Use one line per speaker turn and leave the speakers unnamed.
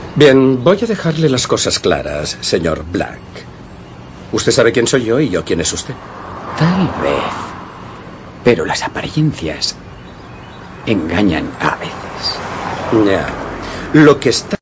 Bien, voy a dejarle las cosas claras, señor Black. Usted sabe quién soy yo y yo quién es usted.
Tal vez. Pero las apariencias engañan a veces.
Ya. Lo que está